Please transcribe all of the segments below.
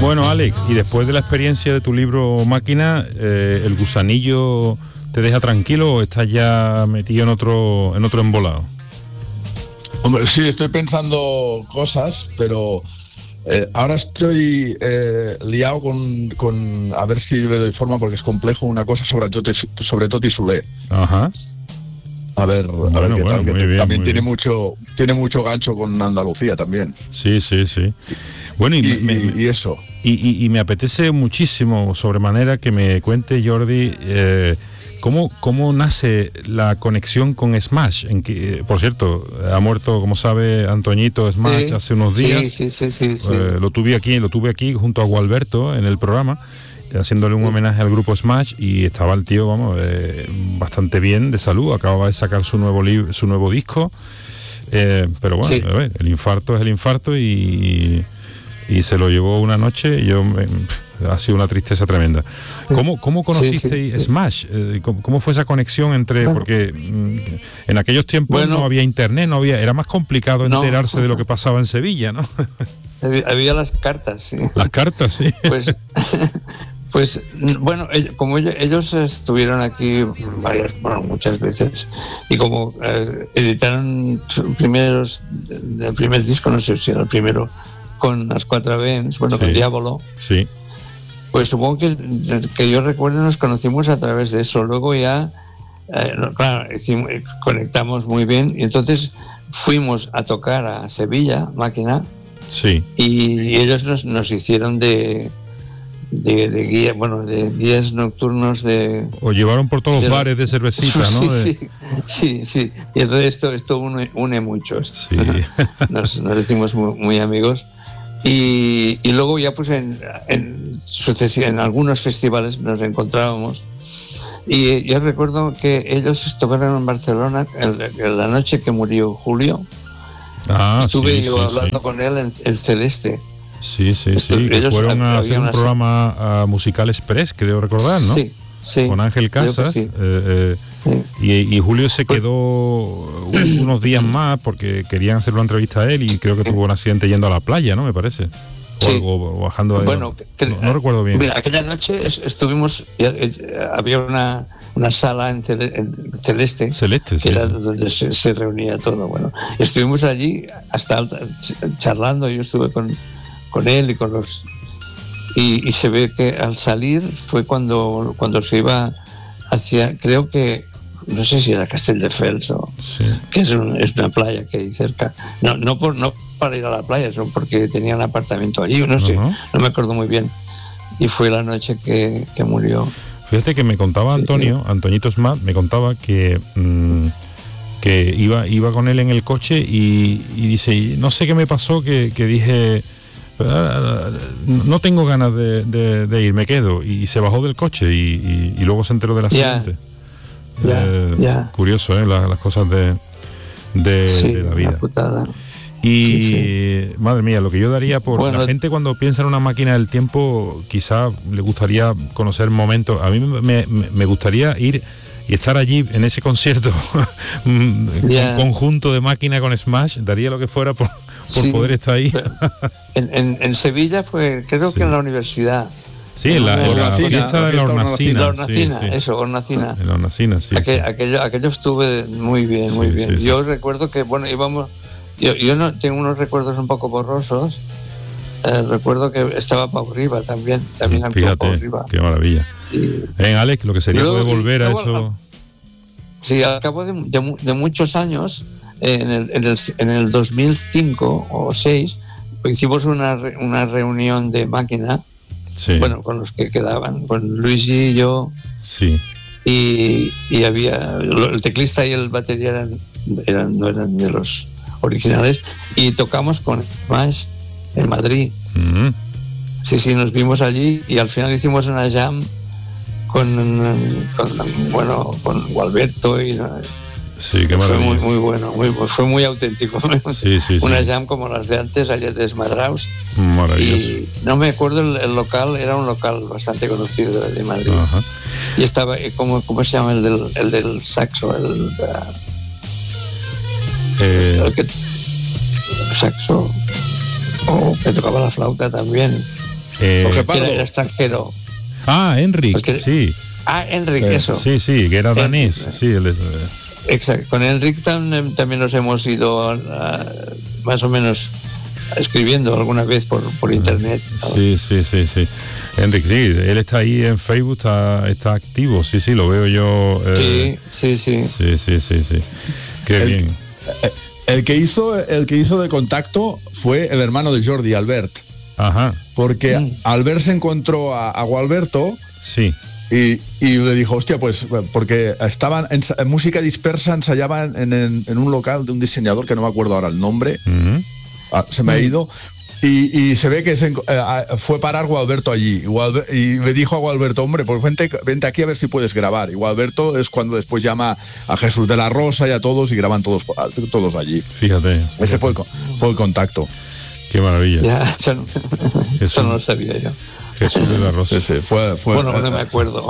Bueno, Alex, y después de la experiencia de tu libro Máquina, ¿el gusanillo te deja tranquilo o estás ya metido en otro embolado? Hombre, sí, estoy pensando cosas, pero ahora estoy liado con a ver si le doy forma, porque es complejo, una cosa sobre Toti Soler. Ajá. A ver qué tal, que muy bien, también muy tiene mucho gancho con Andalucía también. Sí. Bueno, y eso. Y me apetece muchísimo, sobremanera, que me cuente, Jordi, cómo nace la conexión con Smash. Por cierto, ha muerto, como sabe, Antoñito Smash hace unos días. Sí. Lo tuve aquí junto a Gualberto en el programa, haciéndole un homenaje al grupo Smash, y estaba el tío, bastante bien de salud. Acababa de sacar su nuevo disco, pero bueno, a ver, el infarto es el infarto y se lo llevó una noche y ha sido una tristeza tremenda. ¿Cómo conocisteis Smash? ¿Cómo fue esa conexión entre...? Porque en aquellos tiempos no había internet, era más complicado enterarse de lo que pasaba en Sevilla, ¿no? Había las cartas, sí. Las cartas, sí. Pues bueno, como ellos estuvieron aquí muchas veces, y como editaron el primer disco, no sé si era el primero, con las 4 Vents, con Diablo. Sí. Pues supongo que yo recuerdo, nos conocimos a través de eso. Luego ya, conectamos muy bien, y entonces fuimos a tocar a Sevilla, Máquina. Sí. Y ellos nos hicieron de guía, de guías nocturnos de... Os llevaron por todos los bares de cervecita, ¿no? Sí. Y entonces esto une muchos. Sí. Nos decimos muy amigos. Y luego ya pues en algunos festivales nos encontrábamos. Y yo recuerdo que ellos estuvieron en Barcelona en la noche que murió Julio. Estuve yo hablando con él en el Celeste. Sí. Ellos fueron a hacer un programa musical express, creo recordar, ¿no? Sí. Con Ángel Casas. Sí. Y Julio se quedó unos días más porque querían hacer una entrevista a él, y creo que tuvo un accidente yendo a la playa, ¿no? Me parece. O bajando. Bueno, no recuerdo bien. Mira, aquella noche estuvimos, había una sala en Celeste, que era donde se reunía todo. Bueno, estuvimos allí hasta charlando. Yo estuve con él y con los... Y se ve que al salir fue cuando se iba hacia, creo que, no sé si era Castelldefels que es una playa que hay cerca. No para ir a la playa, sino porque tenía un apartamento allí, no sé, no me acuerdo muy bien. Y fue la noche que murió. Fíjate que me contaba Antoñito Smash, me contaba que iba con él en el coche y dice, no sé qué me pasó, que dije... no tengo ganas de ir, me quedo, y se bajó del coche y luego se enteró del accidente. Curioso, las cosas de la vida. Putada. Y madre mía, lo que yo daría por la gente cuando piensa en una máquina del tiempo, quizá le gustaría conocer momentos. A mí me gustaría ir y estar allí en ese concierto con conjunto de Máquina con Smash. Daría lo que fuera por poder estar ahí. En Sevilla fue, creo que en la universidad. Sí, en la fiesta de la Hornacina. Hornacina. En la Hornacina, sí. Aquello estuve muy bien, muy bien. Yo recuerdo que, íbamos... Yo no tengo unos recuerdos un poco borrosos. Recuerdo que estaba Pau Riba también fíjate, Pau Riba. Qué maravilla. Alex, lo que sería poder volver a eso. Sí, al cabo de muchos años, en el 2005 o 2006, hicimos una reunión de Máquina, con los que quedaban, con Luigi y yo. Sí. Y había el teclista y el batería no eran de los originales, y tocamos con Smash en Madrid. Sí, nos vimos allí, y al final hicimos una jam con Gualberto y sí, qué fue maravilla. muy bueno, fue muy auténtico. Una jam como las de antes, allá desmadrados. Maravilloso. Y no me acuerdo el local, era un local bastante conocido de Madrid. Ajá. Y estaba, ¿cómo se llama el del saxo? El que saxo, que tocaba la flauta también. Era extranjero. Enric, porque, sí. Enric, eso. Sí, que era danés. Sí, exacto. Con Enric también nos hemos ido más o menos escribiendo alguna vez por internet, ¿no? Sí. Enric, sí, él está ahí en Facebook, está activo, sí, lo veo yo. Sí. Qué bien. El que hizo de contacto fue el hermano de Jordi, Albert. Ajá. Porque Albert se encontró a Gualberto. Sí. Y le dijo, hostia, pues, porque estaban en música dispersa, ensayaban en un local de un diseñador que no me acuerdo ahora el nombre. Se me ha ido. Y se ve que fue parar Gualberto allí. Y le dijo a Gualberto, hombre, pues vente aquí a ver si puedes grabar. Y Gualberto es cuando después llama a Jesús de la Rosa y a todos y graban todos allí. Fíjate. Ese fue el contacto. Qué maravilla. Ya, eso no lo sabía yo. Jesús de la Rosa. Ese fue bueno, no me acuerdo.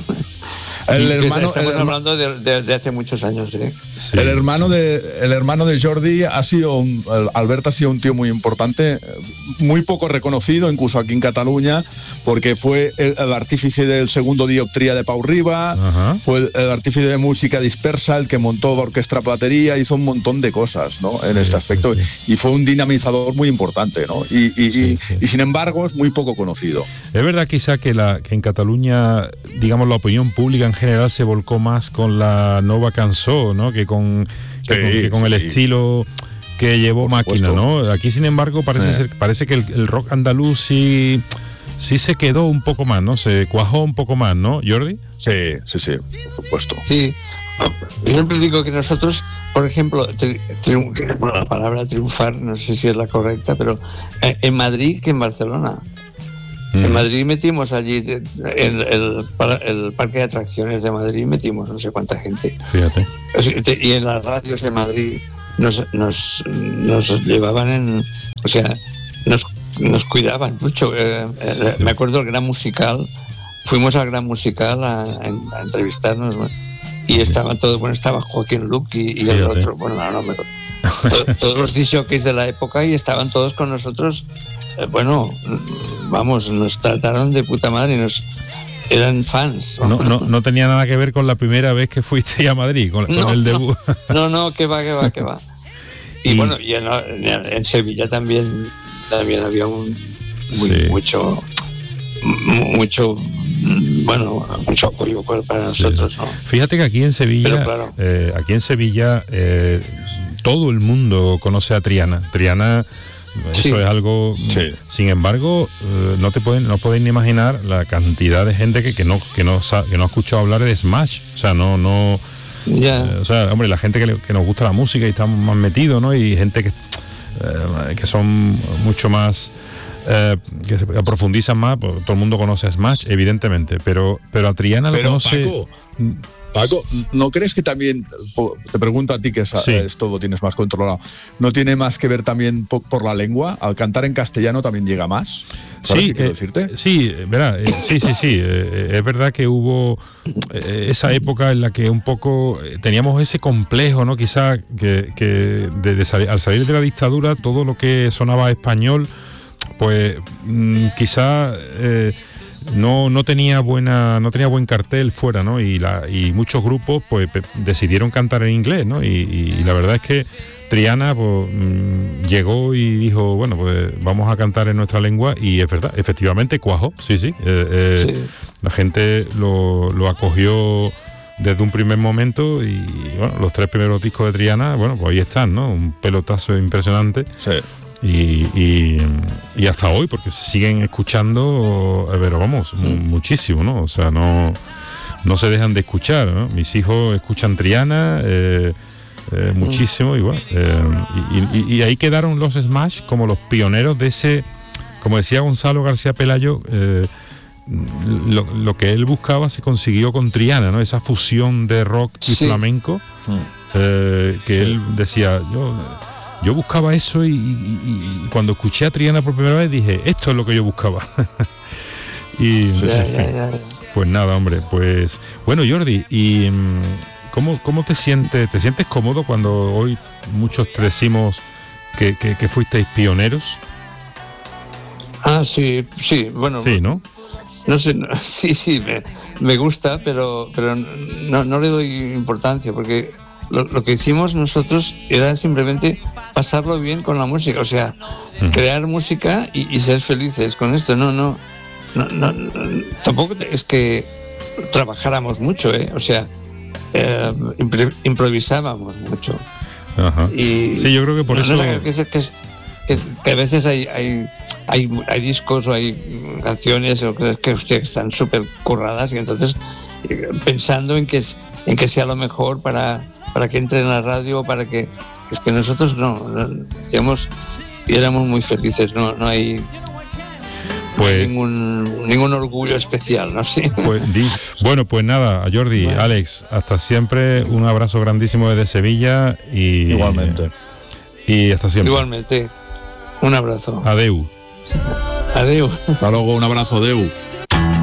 Estamos hablando de hace muchos años, ¿eh? Sí, el hermano de Jordi Albert ha sido un tío muy importante, muy poco reconocido, incluso aquí en Cataluña, porque fue el artífice del segundo Dioptría de Pau Riba. Ajá. Fue el artífice de música dispersa, el que montó orquestra platería, hizo un montón de cosas, ¿no? En este aspecto. Sí. Y fue un dinamizador muy importante, ¿no? Y sin embargo es muy poco conocido. Es verdad quizá que en Cataluña, digamos, la opinión pública en general se volcó más con la nova cançó, ¿no? que con el estilo que llevó Máquina, ¿no? Aquí, sin embargo, parece que el rock andaluz sí se quedó un poco más, ¿no? Se cuajó un poco más, ¿no, Jordi? Sí, por supuesto. Sí. Yo siempre digo que nosotros, por ejemplo, la palabra triunfar, no sé si es la correcta, pero en Madrid que en Barcelona. En Madrid metimos allí, el parque de atracciones de Madrid metimos no sé cuánta gente. Fíjate. Y en las radios de Madrid nos llevaban nos cuidaban mucho. Me acuerdo del Gran Musical, fuimos al Gran Musical a entrevistarnos, ¿no? Y estaban todos, estaba Joaquín Luc y el otro, todos los disc-jockeys de la época, y estaban todos con nosotros. Nos trataron de puta madre, eran fans. No tenía nada que ver con la primera vez que fuiste a Madrid, con el debut. No, que va. Y en Sevilla también había mucho apoyo para nosotros, ¿no? Fíjate que aquí en Sevilla, todo el mundo conoce a Triana. Eso es algo. Sí. Sin embargo, no podéis ni imaginar la cantidad de gente que no ha escuchado hablar de Smash. O sea, no. Yeah. Hombre, la gente que nos gusta la música y estamos más metidos, ¿no? Y gente que son mucho más. Que profundizan más, pues, todo el mundo conoce a Smash, evidentemente, pero a Triana lo conoce. Paco, ¿no crees que también, te pregunto a ti que esto lo tienes más controlado, ¿no tiene más que ver también por la lengua? Al cantar en castellano también llega más. ¿Sabes qué quiero decirte? Sí, verá, sí. Es verdad que hubo esa época en la que un poco teníamos ese complejo, ¿no? Quizá que al salir de la dictadura, todo lo que sonaba español, pues quizá no tenía buen cartel fuera, ¿no? Y muchos grupos pues decidieron cantar en inglés, ¿no? Y la verdad es que Triana pues, llegó y dijo, bueno, pues vamos a cantar en nuestra lengua, y es verdad, efectivamente cuajó, sí. La gente lo acogió desde un primer momento, y bueno, los 3 primeros discos de Triana, bueno, pues ahí están, ¿no? Un pelotazo impresionante. Sí. Y hasta hoy, porque se siguen escuchando, pero vamos, muchísimo, ¿no? O sea, no se dejan de escuchar, ¿no? Mis hijos escuchan Triana muchísimo, y bueno, y ahí quedaron los Smash como los pioneros de ese, como decía Gonzalo García Pelayo, lo que él buscaba se consiguió con Triana, ¿no? Esa fusión de rock y flamenco, él decía, yo buscaba eso, y cuando escuché a Triana por primera vez dije, esto es lo que yo buscaba. Pues nada, hombre, pues bueno, Jordi, y ¿cómo te sientes? ¿Te sientes cómodo cuando hoy muchos te decimos que fuisteis pioneros? Sí, bueno. Sí, ¿no? No sé, sí, me gusta, pero no le doy importancia, porque lo que hicimos nosotros era simplemente pasarlo bien con la música, o sea, crear música y ser felices con esto. No, tampoco es que trabajáramos mucho, o sea, improvisábamos mucho. Ajá. Sí, yo creo que por eso... Que a veces hay discos o hay canciones que están súper curradas, y entonces pensando en que sea lo mejor para que entre en la radio, para que... Es que nosotros éramos muy felices, no hay... Pues, ningún orgullo especial, no sé. Bueno, pues nada, Jordi, bueno. Alex, hasta siempre, un abrazo grandísimo desde Sevilla y igualmente. Y hasta siempre. Igualmente, un abrazo. Adeu. Adeu. Hasta luego, un abrazo, adeu.